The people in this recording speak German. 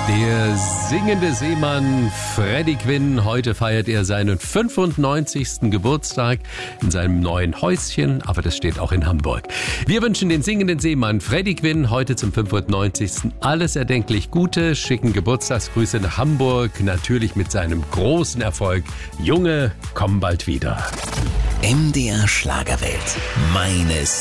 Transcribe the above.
Der singende Seemann Freddie Quinn, heute feiert er seinen 95. Geburtstag in seinem neuen Häuschen, aber das steht auch in Hamburg. Wir wünschen den singenden Seemann Freddie Quinn heute zum 95. alles erdenklich Gute, schicken Geburtstagsgrüße nach Hamburg, natürlich mit seinem großen Erfolg. Junge, komm bald wieder. MDR Schlagerwelt. Meine